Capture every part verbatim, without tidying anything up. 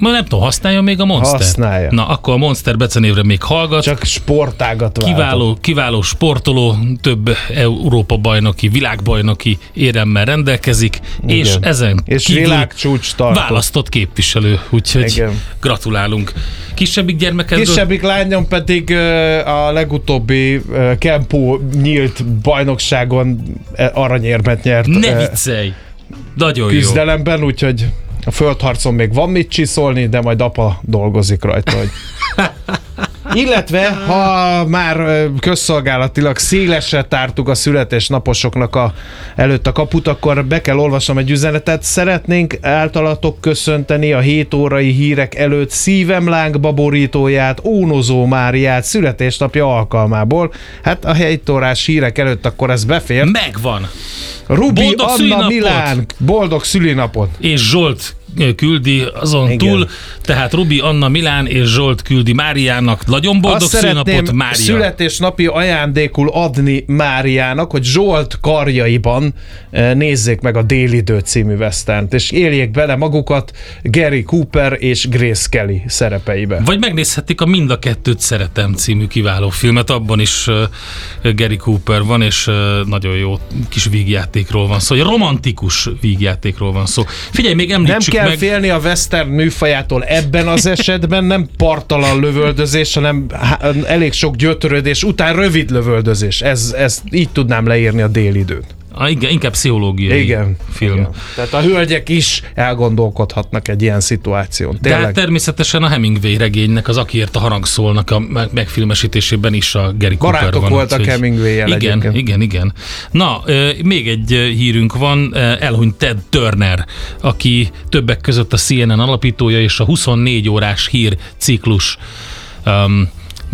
Ma nem tudom, használja még a Monster? Használja. Na, akkor a Monster becenévre még hallgat. Csak sportágat váltott. Kiváló, kiváló sportoló, több Európa-bajnoki, világbajnoki éremmel rendelkezik, igen. és ezen és kívül világcsúcs tartott. Választott képviselő, úgyhogy igen. gratulálunk. Kisebbik gyermekedről? Kisebbik lányom pedig a legutóbbi Kempó nyílt bajnokságon aranyérmet nyert. Ne viccelj! Nagyon küzdelemben, jó. Úgyhogy a földharcon még van mit csiszolni, de majd apa dolgozik rajta. Hogy... Illetve, ha már közszolgálatilag szélesre tártuk a születésnaposoknak a, előtt a kaput, akkor be kell olvasnom egy üzenetet. Szeretnénk általatok köszönteni a hét órai hírek előtt szívemláng borítóját, Ónozó Máriát születésnapja alkalmából. Hát a hét órás hírek előtt akkor ez befér. Megvan! Rubi boldog Anna szülinapot. Milán, boldog szülinapot! És Zsolt küldi azon igen. túl, tehát Rubi Anna Milán és Zsolt küldi Máriának nagyon boldog szülinapot, Mária. Születésnapi ajándékul adni Máriának, hogy Zsolt karjaiban nézzék meg a Délidő című westernt, és éljék bele magukat Gary Cooper és Grace Kelly szerepeibe. Vagy megnézhetik a Mind a kettőt szeretem című kiváló filmet, abban is Gary Cooper van, és nagyon jó kis vígjátékról van szó, egy romantikus vígjátékról van szó. Figyelj, még említsük kell meg... félni a western műfajától ebben az esetben, nem parttalan lövöldözés, hanem elég sok gyötrődés, után rövid lövöldözés. Ez, ez így tudnám leírni a Délidőt. Ah, igen, inkább pszichológiai igen, film. Igen. Tehát a hölgyek is elgondolkodhatnak egy ilyen szituáción. Tényleg. De természetesen a Hemingway regénynek, az Akiért a harang szólnak a megfilmesítésében is a Gary Cooper Barátok van. voltak Hemingway-jel igen, egyébként. igen, igen. Na, még egy hírünk van, elhunyt Ted Turner, aki többek között a C N N alapítója és a huszonnégy órás hír ciklus um,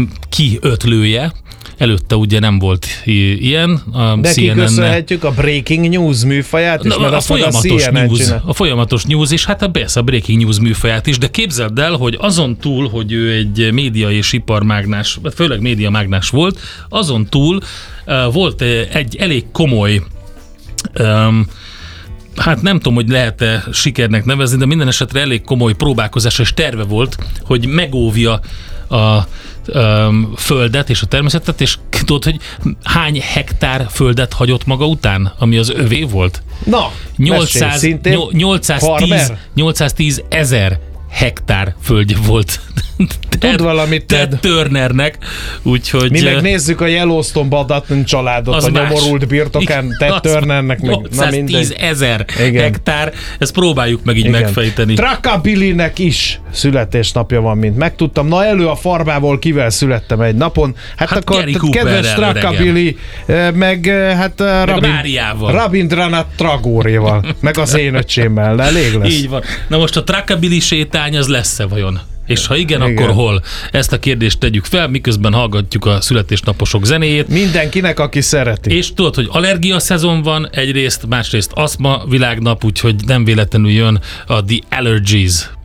kiötlője. Előtte ugye nem volt i- ilyen. A de C N N-ne... kiköszönhetjük a Breaking News műfaját is, Na, mert a, a folyamatos a news, a folyamatos news, és hát a, persze a Breaking News műfaját is, de képzeld el, hogy azon túl, hogy ő egy média és iparmágnás, főleg médiamágnás volt, azon túl uh, volt egy elég komoly um, hát nem tudom, hogy lehet-e sikernek nevezni, de minden esetre elég komoly próbálkozás és terve volt, hogy megóvja a um, földet és a természetet, és tudod, hogy hány hektár földet hagyott maga után, ami az övé volt? Na, nyolcszáz, nyolcszáztíz, nyolcszáztíz ezer hektár földje volt. Tud valamit, Ted. Ted Turnernek, úgyhogy... Mi meg nézzük a Yellowstone Button családot a más. Nyomorult birtokán, Ted Turnernek meg... nyolcszáztíz ezer hektár, ezt próbáljuk meg így igen. megfejteni. Truckabillynek is születésnapja van, mint megtudtam. Na, elő a farmából kivel születtem egy napon. Hát, hát akkor kedves Truckabilly, meg hát Rabin, Rabindranath Tagore-val, meg az én öcsémmel, elég lesz. Így van. Na most a Truckabilly sétány az lesz-e vajon? És ha igen, igen, akkor hol? Ezt a kérdést tegyük fel, miközben hallgatjuk a születésnaposok zenéjét. Mindenkinek, aki szereti. És tudod, hogy allergia szezon van egyrészt, másrészt aszma világnap, úgyhogy nem véletlenül jön a The Allergies